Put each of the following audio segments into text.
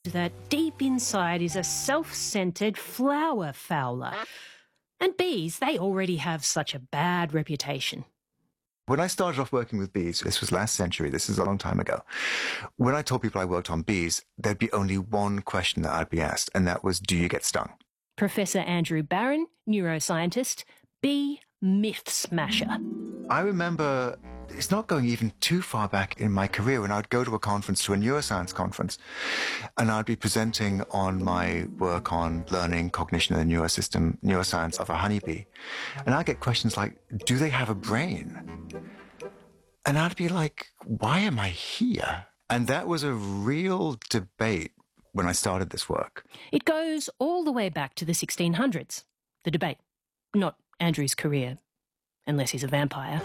that deep inside is a self-centred flower fowler. And bees, they already have such a bad reputation. When I started off working with bees, this was last century, this is a long time ago, when I told people I worked on bees, there'd be only one question that I'd be asked, and that was, do you get stung? Professor Andrew Barron, neuroscientist, bee myth smasher. I remember, it's not going even too far back in my career, when I'd go to a conference, to a neuroscience conference, and I'd be presenting on my work on learning, cognition, and the neuroscience of a honeybee. And I'd get questions like, do they have a brain? And I'd be like, why am I here? And that was a real debate when I started this work. It goes all the way back to the 1600s, the debate, not Andrew's career, unless he's a vampire.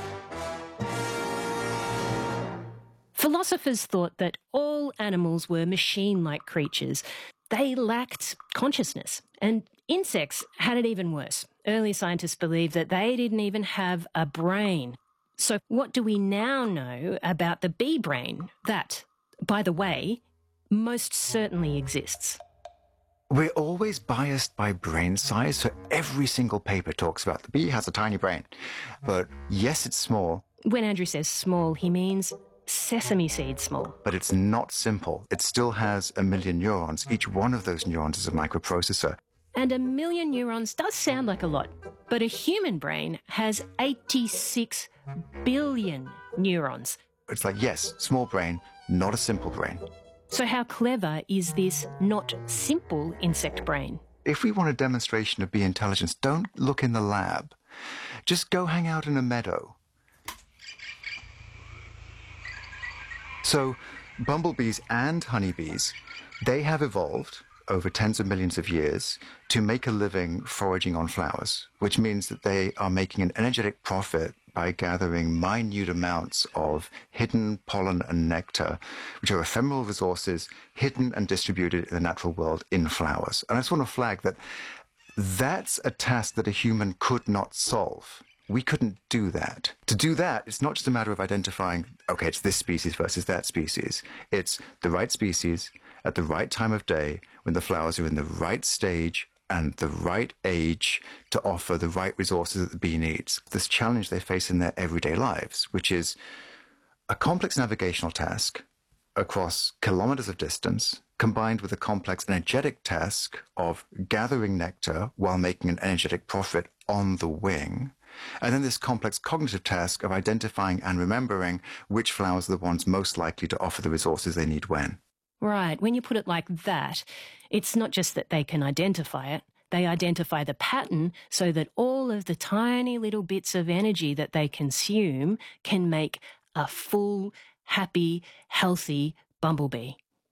Philosophers thought that all animals were machine-like creatures. They lacked consciousness, and insects had it even worse. Early scientists believed that they didn't even have a brain. So what do we now know about the bee brain that, by the way, most certainly exists? We're always biased by brain size, so every single paper talks about the bee has a tiny brain. But yes, it's small. When Andrew says small, he means sesame seed small. But it's not simple. It still has 1 million neurons. Each one of those neurons is a microprocessor. And 1 million neurons does sound like a lot, but a human brain has 86 billion neurons. It's like, yes, small brain, not a simple brain. So how clever is this not simple insect brain? If we want a demonstration of bee intelligence, don't look in the lab. Just go hang out in a meadow. So bumblebees and honeybees, they have evolved over tens of millions of years to make a living foraging on flowers, which means that they are making an energetic profit by gathering minute amounts of hidden pollen and nectar, which are ephemeral resources hidden and distributed in the natural world in flowers. And I just want to flag that that's a task that a human could not solve. We couldn't do that. To do that, it's not just a matter of identifying, okay, it's this species versus that species. It's the right species at the right time of day when the flowers are in the right stage and the right age to offer the right resources that the bee needs. This challenge they face in their everyday lives, which is a complex navigational task across kilometers of distance, combined with a complex energetic task of gathering nectar while making an energetic profit on the wing, and then this complex cognitive task of identifying and remembering which flowers are the ones most likely to offer the resources they need when. Right. When you put it like that, it's not just that they can identify it, they identify the pattern so that all of the tiny little bits of energy that they consume can make a full, happy, healthy bumblebee.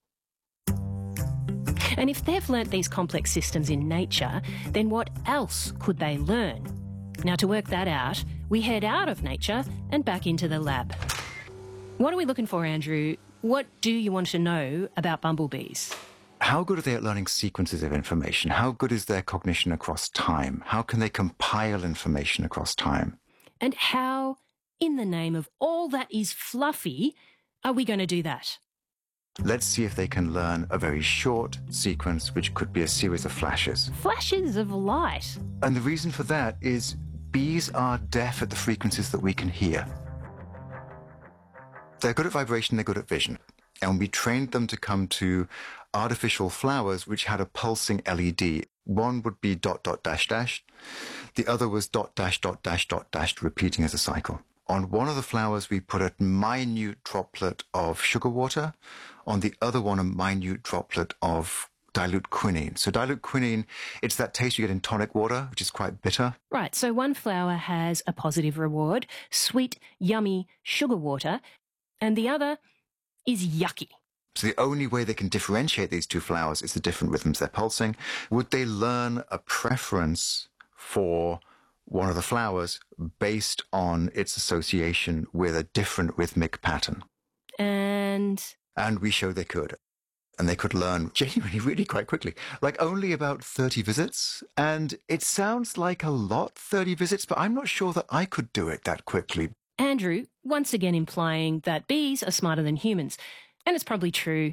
And if they've learnt these complex systems in nature, then what else could they learn? Now, to work that out, we head out of nature and back into the lab. What are we looking for, Andrew? What do you want to know about bumblebees? How good are they at learning sequences of information? How good is their cognition across time? How can they compile information across time? And how, in the name of all that is fluffy, are we going to do that? Let's see if they can learn a very short sequence, which could be a series of flashes. Flashes of light. And the reason for that is bees are deaf at the frequencies that we can hear. They're good at vibration, they're good at vision. And we trained them to come to artificial flowers which had a pulsing LED. One would be ... The other was ... repeating as a cycle. On one of the flowers, we put a minute droplet of sugar water. On the other one, a minute droplet of dilute quinine. So dilute quinine, it's that taste you get in tonic water, which is quite bitter. Right, so one flower has a positive reward, sweet, yummy sugar water, and the other is yucky. So the only way they can differentiate these two flowers is the different rhythms they're pulsing. Would they learn a preference for one of the flowers based on its association with a different rhythmic pattern? And we showed they could. And they could learn genuinely really quite quickly, like only about 30 visits. And it sounds like a lot, 30 visits, but I'm not sure that I could do it that quickly. Andrew, once again implying that bees are smarter than humans. And it's probably true.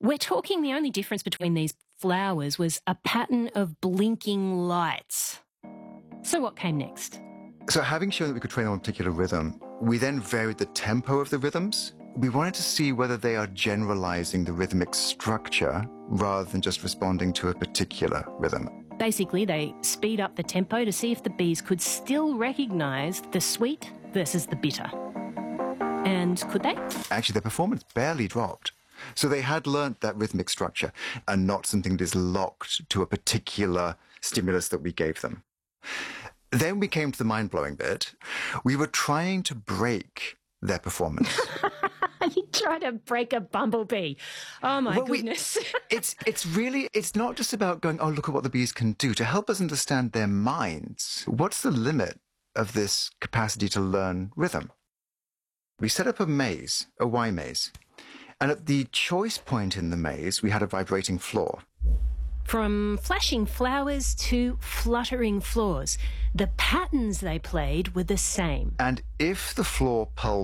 We're talking the only difference between these flowers was a pattern of blinking lights. So what came next? So having shown that we could train on a particular rhythm, we then varied the tempo of the rhythms. We wanted to see whether they are generalizing the rhythmic structure rather than just responding to a particular rhythm. Basically, they speed up the tempo to see if the bees could still recognise the sweet versus the bitter. And could they? Actually, their performance barely dropped. So they had learnt that rhythmic structure and not something that is locked to a particular stimulus that we gave them. Then we came to the mind-blowing bit. We were trying to break their performance. You try to break a bumblebee. Oh, my goodness. It's not just about going, oh, look at what the bees can do. To help us understand their minds, what's the limit of this capacity to learn rhythm? We set up a maze, a Y maze. And at the choice point in the maze, we had a vibrating floor. From flashing flowers to fluttering floors, the patterns they played were the same. And if the floor pulsed ...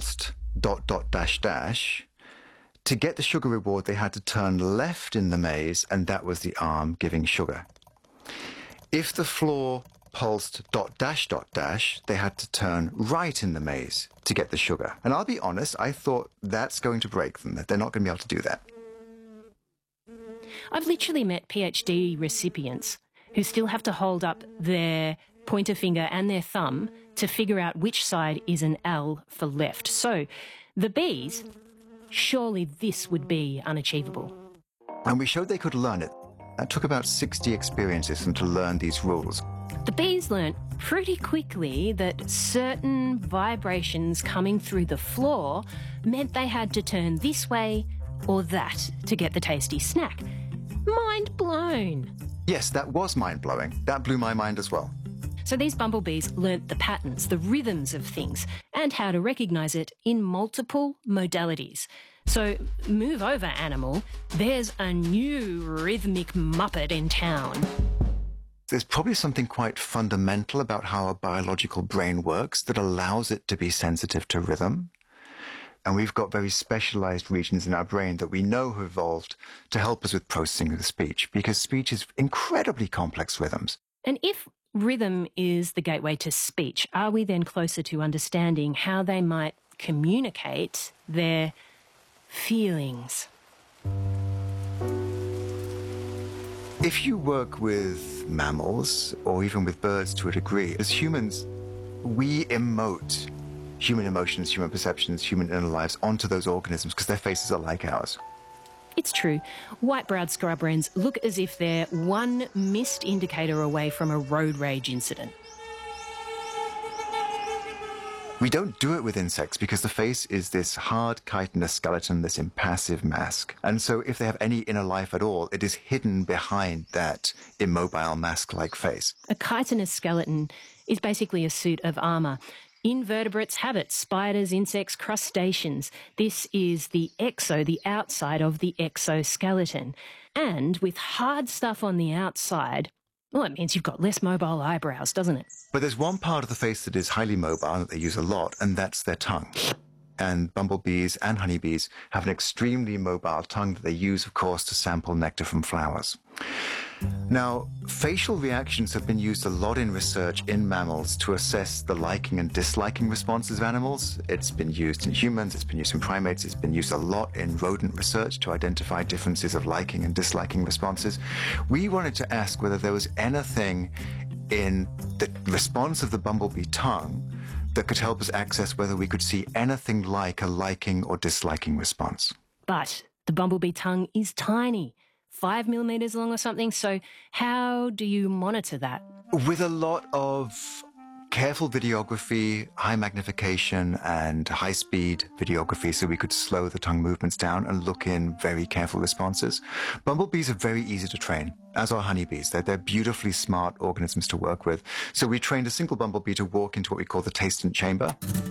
to get the sugar reward, they had to turn left in the maze, and that was the arm giving sugar. If the floor pulsed ... they had to turn right in the maze to get the sugar. And I'll be honest, I thought that's going to break them, that they're not going to be able to do that. I've literally met PhD recipients who still have to hold up their pointer finger and their thumb to figure out which side is an L for left. So the bees, surely this would be unachievable. And we showed they could learn it. That took about 60 experiences for them to learn these rules. The bees learnt pretty quickly that certain vibrations coming through the floor meant they had to turn this way or that to get the tasty snack. Mind blown. Yes, that was mind-blowing. That blew my mind as well. So these bumblebees learnt the patterns, the rhythms of things, and how to recognise it in multiple modalities. So move over, animal. There's a new rhythmic muppet in town. There's probably something quite fundamental about how a biological brain works that allows it to be sensitive to rhythm. And we've got very specialized regions in our brain that we know have evolved to help us with processing of the speech, because speech is incredibly complex rhythms. And if rhythm is the gateway to speech, are we then closer to understanding how they might communicate their feelings? If you work with mammals, or even with birds to a degree, as humans, we emote human emotions, human perceptions, human inner lives onto those organisms because their faces are like ours. It's true. White-browed scrub wrens look as if they're one missed indicator away from a road rage incident. We don't do it with insects because the face is this hard chitinous skeleton, this impassive mask. And so if they have any inner life at all, it is hidden behind that immobile mask-like face. A chitinous skeleton is basically a suit of armour. Invertebrates have it: spiders, insects, crustaceans. This is the the outside of the exoskeleton. And with hard stuff on the outside, well, it means you've got less mobile eyebrows, doesn't it? But there's one part of the face that is highly mobile, that they use a lot, and that's their tongue. And bumblebees and honeybees have an extremely mobile tongue that they use, of course, to sample nectar from flowers. Now, facial reactions have been used a lot in research in mammals to assess the liking and disliking responses of animals. It's been used in humans, it's been used in primates, it's been used a lot in rodent research to identify differences of liking and disliking responses. We wanted to ask whether there was anything in the response of the bumblebee tongue that could help us access whether we could see anything like a liking or disliking response. But the bumblebee tongue is tiny, 5 millimetres long or something, so how do you monitor that? With a lot of careful videography, high magnification and high-speed videography so we could slow the tongue movements down and look in very careful responses. Bumblebees are very easy to train, as are honeybees. They're beautifully smart organisms to work with. So we trained a single bumblebee to walk into what we call the tasting chamber.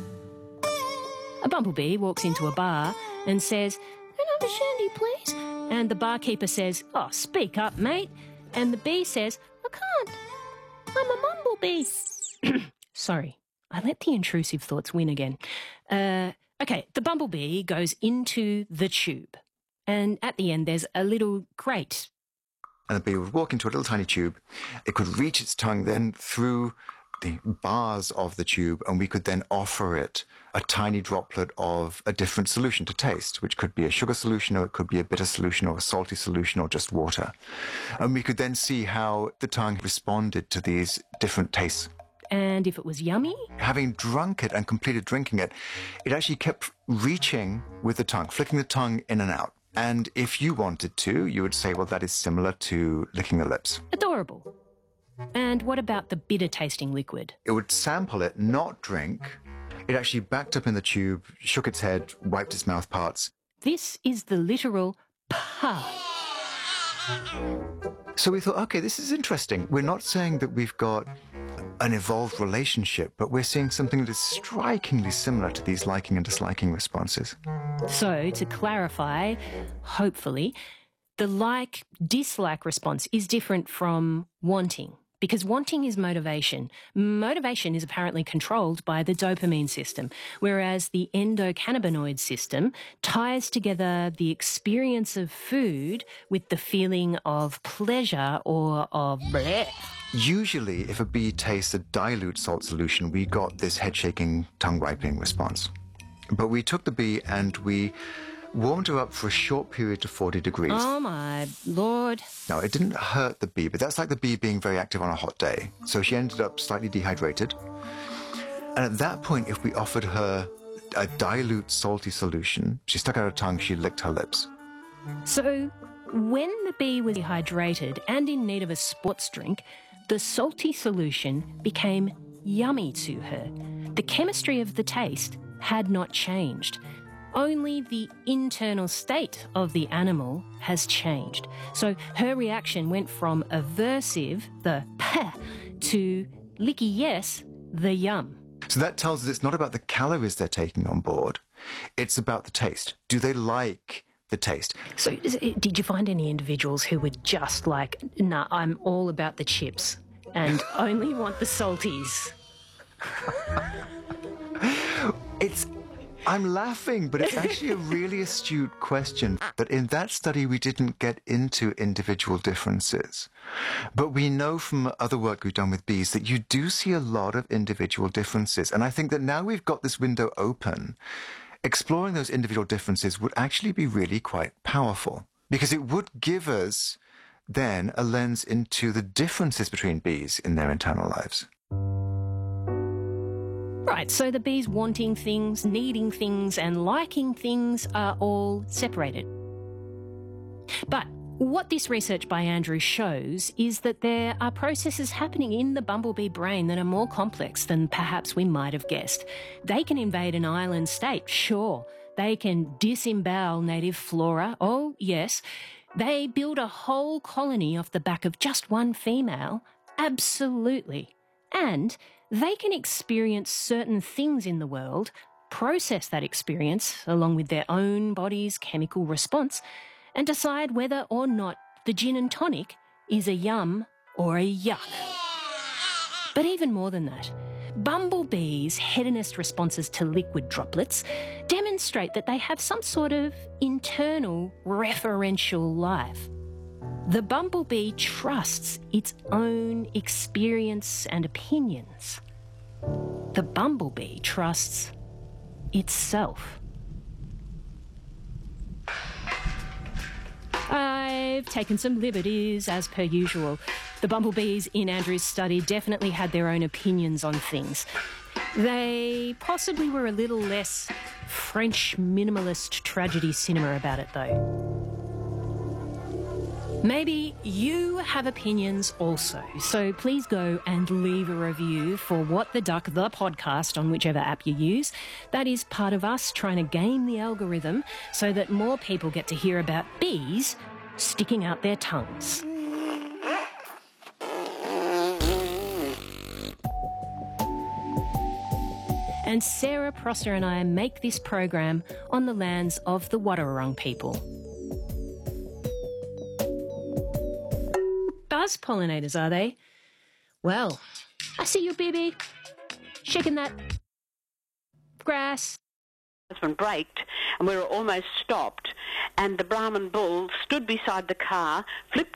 A bumblebee walks into a bar and says, "Another shandy, please." And the barkeeper says, "Oh, speak up, mate." And the bee says, "I can't. I'm a mumblebee." Sorry, I let the intrusive thoughts win again. Okay, the bumblebee goes into the tube. And at the end, there's a little grate. And the bee would walk into a little tiny tube. It could reach its tongue then through the bars of the tube, and we could then offer it a tiny droplet of a different solution to taste, which could be a sugar solution, or it could be a bitter solution, or a salty solution, or just water. And we could then see how the tongue responded to these different tastes. And if it was yummy? Having drunk it and completed drinking it, it actually kept reaching with the tongue, flicking the tongue in and out. And if you wanted to, you would say, well, that is similar to licking the lips. Adorable. And what about the bitter-tasting liquid? It would sample it, not drink. It actually backed up in the tube, shook its head, wiped its mouth parts. This is the literal puh. So we thought, okay, this is interesting. We're not saying that we've got an evolved relationship, but we're seeing something that is strikingly similar to these liking and disliking responses. So, to clarify, hopefully, the like-dislike response is different from wanting. Because wanting is motivation. Motivation is apparently controlled by the dopamine system, whereas the endocannabinoid system ties together the experience of food with the feeling of pleasure or of bleh. Usually, if a bee tastes a dilute salt solution, we got this head-shaking, tongue-wiping response. But we took the bee and we warmed her up for a short period to 40 degrees. Oh, my Lord. Now, it didn't hurt the bee, but that's like the bee being very active on a hot day. So she ended up slightly dehydrated. And at that point, if we offered her a dilute salty solution, she stuck out her tongue, she licked her lips. So, when the bee was dehydrated and in need of a sports drink, the salty solution became yummy to her. The chemistry of the taste had not changed. Only the internal state of the animal has changed. So her reaction went from aversive, the pah, to licky yes, the yum. So that tells us it's not about the calories they're taking on board. It's about the taste. Do they like the taste? So did you find any individuals who were just like, nah, I'm all about the chips and only want the salties? I'm laughing, but it's actually a really astute question. That in that study, we didn't get into individual differences. But we know from other work we've done with bees that you do see a lot of individual differences. And I think that now we've got this window open, exploring those individual differences would actually be really quite powerful, because it would give us then a lens into the differences between bees in their internal lives. Right, so the bees wanting things, needing things, and liking things are all separated. But what this research by Andrew shows is that there are processes happening in the bumblebee brain that are more complex than perhaps we might have guessed. They can invade an island state, sure. They can disembowel native flora, oh yes. They build a whole colony off the back of just one female, absolutely. And they can experience certain things in the world, process that experience along with their own body's chemical response, and decide whether or not the gin and tonic is a yum or a yuck. But even more than that, bumblebees' hedonist responses to liquid droplets demonstrate that they have some sort of internal referential life. The bumblebee trusts its own experience and opinions. The bumblebee trusts itself. I've taken some liberties, as per usual. The bumblebees in Andrew's study definitely had their own opinions on things. They possibly were a little less French minimalist tragedy cinema about it, though. Maybe you have opinions also, so please go and leave a review for What the Duck, the podcast, on whichever app you use. That is part of us trying to game the algorithm so that more people get to hear about bees sticking out their tongues. And Sarah Prosser and I make this program on the lands of the Wadawurrung people. Buzz pollinators, are they? Well, I see you, baby. Shaking that grass. Husband braked and we were almost stopped, and the Brahman bull stood beside the car, flipped